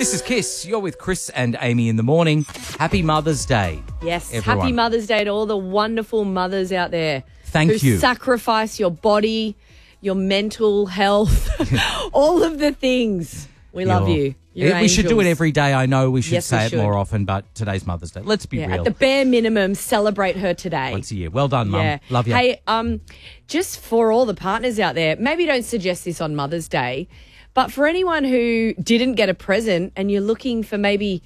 This is Kiss. You're with Chris and Amy in the morning. Happy Mother's Day. Yes, everyone. Happy Mother's Day to all the wonderful mothers out there. Thank you. Who sacrifice your body, your mental health, all of the things. We love you. We should do it every day. I know we should Yes, we say should. it more often, but today's Mother's Day. Let's be real. At the bare minimum, celebrate her today. Once a year. Well done, Mum. Yeah. Love you. Hey, just for all the partners out there, maybe don't suggest this on Mother's Day, but for anyone who didn't get a present and you're looking for maybe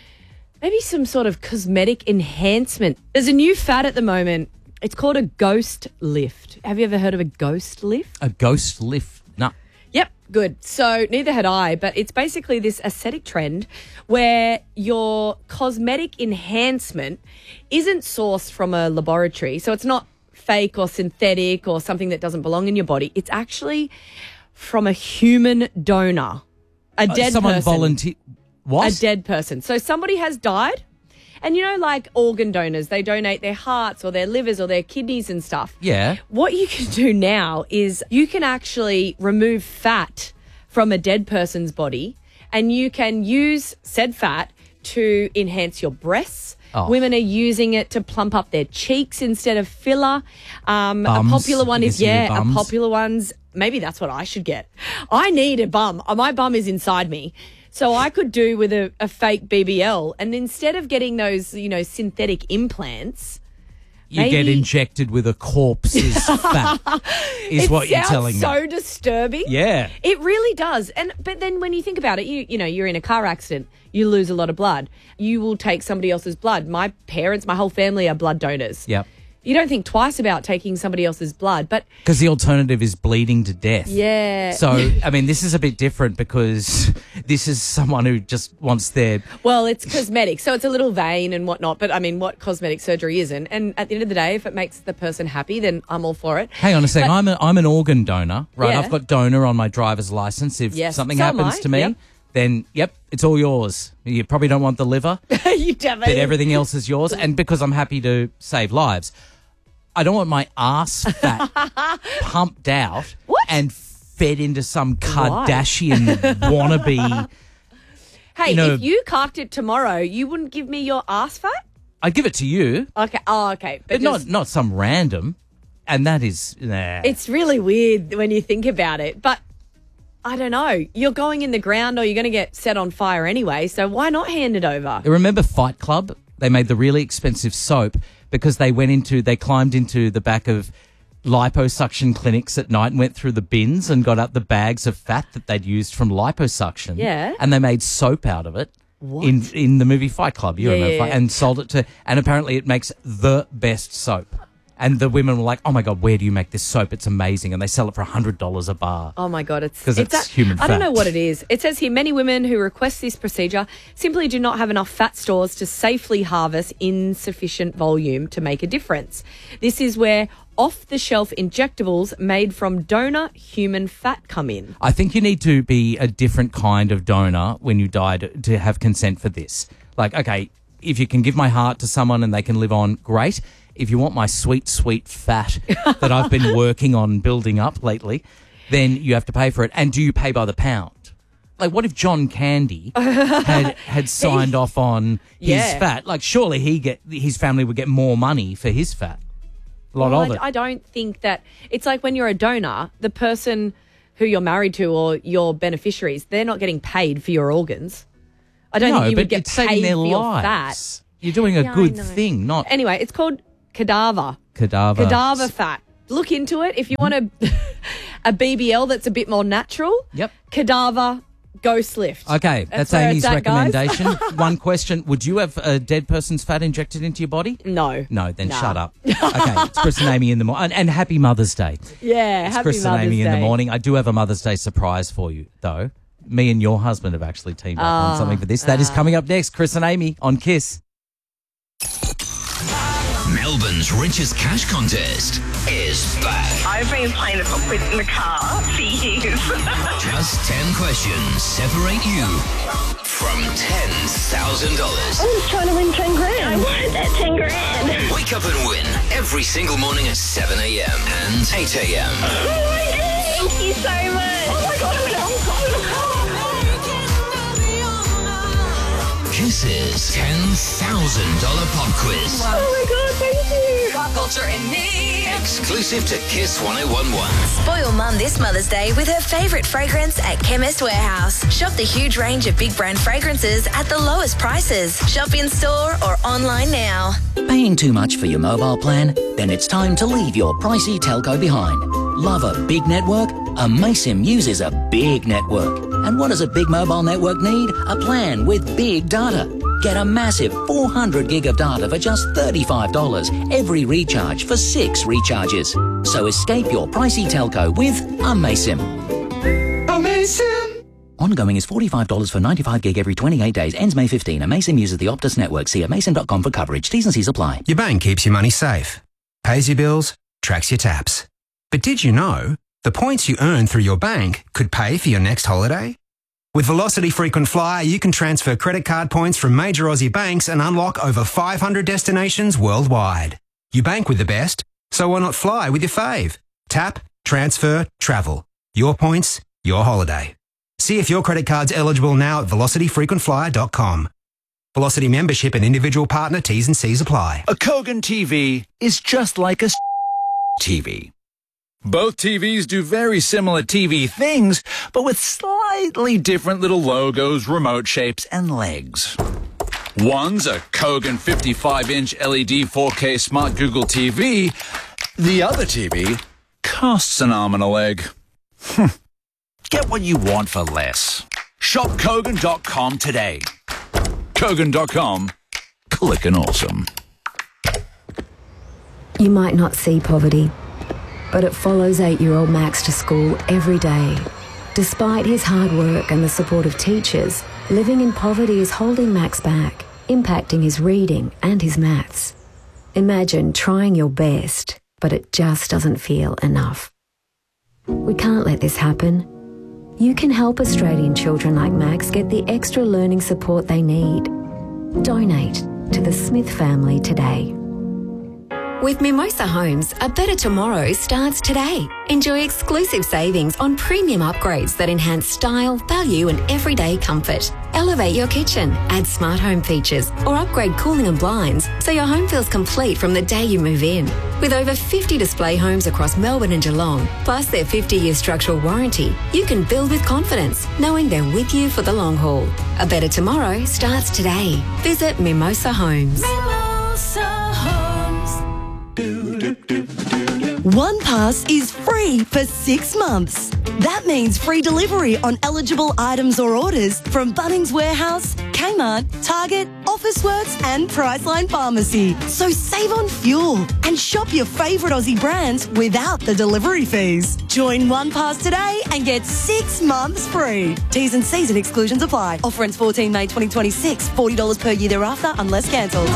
some sort of cosmetic enhancement, there's a new fad at the moment. It's called a ghost lift. Have you ever heard of a ghost lift? A ghost lift? No. Yep, good. So neither had I, but it's basically this aesthetic trend where your cosmetic enhancement isn't sourced from a laboratory. So it's not fake or synthetic or something that doesn't belong in your body. It's actually from a human donor, a dead Someone person. volunteer. What? A dead person. So somebody has died. And you know, like organ donors, they donate their hearts or their livers or their kidneys and stuff. Yeah. What you can do now is you can actually remove fat from a dead person's body and you can use said fat to enhance your breasts. Oh. Women are using it to plump up their cheeks instead of filler. A popular one is, popular one's, maybe that's what I should get. I need a bum. My bum is inside me. So I could do with a fake BBL, and instead of getting those, synthetic implants, You get injected with a corpse's fat, is what you're telling me. It sounds so disturbing. Yeah. It really does. But then when you think about it, you're in a car accident, you lose a lot of blood. You will take somebody else's blood. My parents, my whole family are blood donors. Yep. You don't think twice about taking somebody else's blood, but... Because the alternative is bleeding to death. Yeah. So, I mean, this is a bit different because this is someone who just wants their... Well, it's cosmetic, so it's a little vain and whatnot, but, I mean, what cosmetic surgery isn't? And at the end of the day, if it makes the person happy, then I'm all for it. Hang on a second. I'm an organ donor, right? Yeah. I've got donor on my driver's license. If something happens to me... Then, it's all yours. You probably don't want the liver. You definitely... But everything else is yours. And because I'm happy to save lives, I don't want my ass fat pumped out and fed into some Kardashian wannabe. Hey, if you cocked it tomorrow, you wouldn't give me your ass fat? I'd give it to you. Okay. Oh, okay. But not some random. And that is... Nah. It's really weird when you think about it. But... I don't know. You're going in the ground or you're going to get set on fire anyway, so why not hand it over? Remember Fight Club? They made the really expensive soap because they climbed into the back of liposuction clinics at night and went through the bins and got out the bags of fat that they'd used from liposuction. Yeah. And they made soap out of it. What? In the movie Fight Club. You remember? Yeah. And sold it and apparently it makes the best soap. And the women were like, oh, my God, where do you make this soap? It's amazing. And they sell it for $100 a bar. Oh, my God. It's human fat. I don't know what it is. It says here, many women who request this procedure simply do not have enough fat stores to safely harvest in sufficient volume to make a difference. This is where off-the-shelf injectables made from donor human fat come in. I think you need to be a different kind of donor when you die to have consent for this. Like, okay, if you can give my heart to someone and they can live on, great. If you want my sweet, sweet fat that I've been working on building up lately, then you have to pay for it. And do you pay by the pound? Like, what if John Candy had signed off on his fat? Like, surely his family would get more money for his fat. A lot of it. I don't think that... It's like when you're a donor, the person who you're married to or your beneficiaries, they're not getting paid for your organs. I don't think you would get paid for your fat. You're doing a good thing, not... Anyway, it's called... Cadaver fat. Look into it. If you want a BBL that's a bit more natural, cadaver ghost lift. Okay, that's Amy's recommendation. One question. Would you have a dead person's fat injected into your body? No. No, then shut up. Okay, it's Chris and Amy in the morning. And happy Mother's Day. Yeah, it's happy Chris Mother's and Amy Day. in the morning. I do have a Mother's Day surprise for you, though. Me and your husband have actually teamed up on something for this. That is coming up next. Chris and Amy on Kiss. Melbourne's richest cash contest is back. I've been playing it in the car for years. Just 10 questions separate you from $10,000. I was trying to win 10 grand. I wanted that 10 grand. Wake up and win every single morning at 7 a.m. and 8 a.m. Oh my God. Thank you so much. Oh my God, I'm Kiss's $10,000 pop quiz. Oh my God, thank you. Pop culture and me. Exclusive to Kiss 1011. Spoil Mum this Mother's Day with her favourite fragrance at Chemist Warehouse. Shop the huge range of big brand fragrances at the lowest prices. Shop in store or online now. Paying too much for your mobile plan? Then it's time to leave your pricey telco behind. Love a big network? Amaysim uses a big network. And what does a big mobile network need? A plan with big data. Get a massive 400 gig of data for just $35 every recharge for 6 recharges. So escape your pricey telco with Amaysim. Amaysim! Ongoing is $45 for 95 gig every 28 days. Ends May 15. Amaysim uses the Optus network. See amaysim.com for coverage. T's and C's apply. Your bank keeps your money safe, pays your bills, tracks your taps. But did you know the points you earn through your bank could pay for your next holiday? With Velocity Frequent Flyer, you can transfer credit card points from major Aussie banks and unlock over 500 destinations worldwide. You bank with the best, so why not fly with your fave? Tap, transfer, travel. Your points, your holiday. See if your credit card's eligible now at velocityfrequentflyer.com. Velocity membership and individual partner T's and C's apply. A Kogan TV is just like a TV. Both TVs do very similar TV things, but with slightly different little logos, remote shapes, and legs. One's a Kogan 55-inch LED 4K Smart Google TV. The other TV costs an arm and a leg. Get what you want for less. Shop Kogan.com today. Kogan.com. Clickin' awesome. You might not see poverty, but it follows 8-year-old Max to school every day. Despite his hard work and the support of teachers, living in poverty is holding Max back, impacting his reading and his maths. Imagine trying your best, but it just doesn't feel enough. We can't let this happen. You can help Australian children like Max get the extra learning support they need. Donate to the Smith family today. With Mimosa Homes, a better tomorrow starts today. Enjoy exclusive savings on premium upgrades that enhance style, value and everyday comfort. Elevate your kitchen, add smart home features or upgrade cooling and blinds so your home feels complete from the day you move in. With over 50 display homes across Melbourne and Geelong, plus their 50-year structural warranty, you can build with confidence, knowing they're with you for the long haul. A better tomorrow starts today. Visit Mimosa Homes. Mimosa Homes. OnePass is free for 6 months. That means free delivery on eligible items or orders from Bunnings Warehouse, Kmart, Target, Officeworks and Priceline Pharmacy. So save on fuel and shop your favourite Aussie brands without the delivery fees. Join OnePass today and get 6 months free. T's and C's and exclusions apply. Offer ends 14 May 2026. $40 per year thereafter unless cancelled.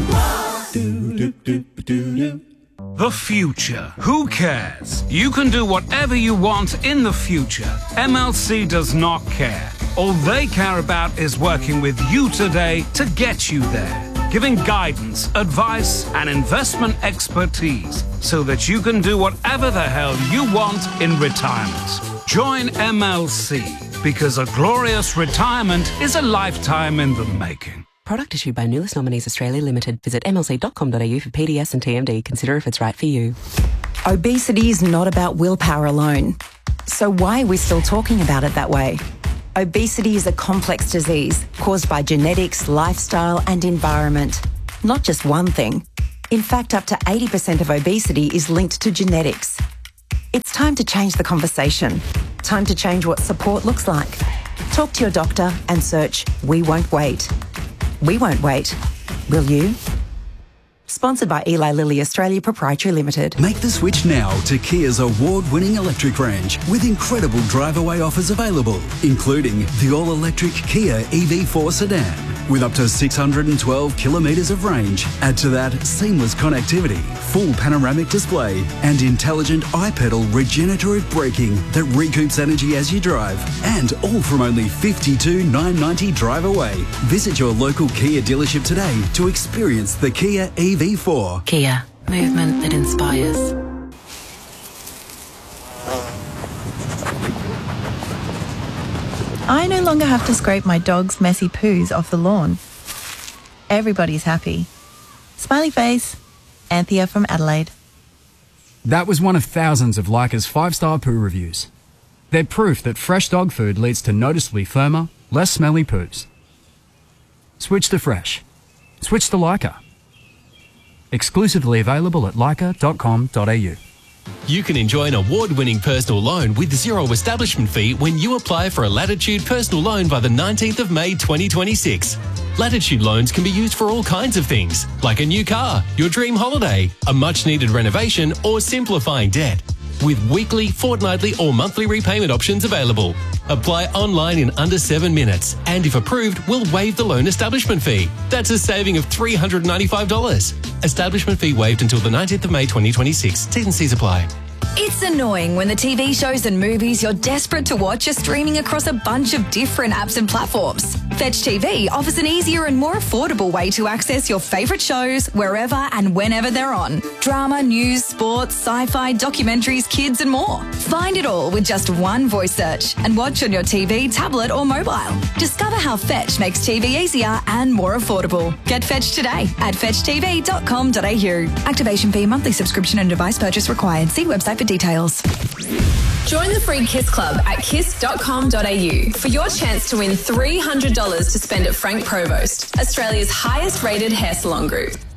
The future. Who cares? You can do whatever you want in the future. MLC does not care. All they care about is working with you today to get you there. Giving guidance, advice, and investment expertise so that you can do whatever the hell you want in retirement. Join MLC because a glorious retirement is a lifetime in the making. Product issued by Nulis Nominees Australia Limited. Visit mlc.com.au for PDS and TMD. Consider if it's right for you. Obesity is not about willpower alone. So why are we still talking about it that way? Obesity is a complex disease caused by genetics, lifestyle and environment. Not just one thing. In fact, up to 80% of obesity is linked to genetics. It's time to change the conversation. Time to change what support looks like. Talk to your doctor and search We Won't Wait. We won't wait. Will you? Sponsored by Eli Lilly Australia Proprietary Limited. Make the switch now to Kia's award-winning electric range with incredible drive-away offers available, including the all-electric Kia EV4 sedan with up to 612 kilometres of range. Add to that seamless connectivity, full panoramic display and intelligent iPedal regenerative braking that recoups energy as you drive, and all from only $52,990 drive away. Visit your local Kia dealership today to experience the Kia EV4. Kia, movement that inspires. I no longer have to scrape my dog's messy poos off the lawn. everybody's happy. Smiley face, Anthea from Adelaide. That was one of thousands of Leica's 5-star poo reviews. They're proof that fresh dog food leads to noticeably firmer, less smelly poos. Switch to fresh. Switch to Leica. Exclusively available at leica.com.au. You can enjoy an award-winning personal loan with zero establishment fee when you apply for a Latitude personal loan by the 19th of May 2026. Latitude loans can be used for all kinds of things, like a new car, your dream holiday, a much-needed renovation, or simplifying debt. With weekly, fortnightly, or monthly repayment options available. Apply online in under 7 minutes, and if approved, we'll waive the loan establishment fee. That's a saving of $395. Establishment fee waived until the 19th of May 2026. T's and C's apply. It's annoying when the TV shows and movies you're desperate to watch are streaming across a bunch of different apps and platforms. Fetch TV offers an easier and more affordable way to access your favourite shows wherever and whenever they're on. Drama, news, sports, sci-fi, documentaries, kids and more. Find it all with just one voice search and watch on your TV, tablet or mobile. Discover how Fetch makes TV easier and more affordable. Get Fetch today at fetchtv.com.au. Activation fee, monthly subscription and device purchase required. See website for details. Join the free KISS Club at kiss.com.au for your chance to win $300 to spend at Frank Provost, Australia's highest rated hair salon group.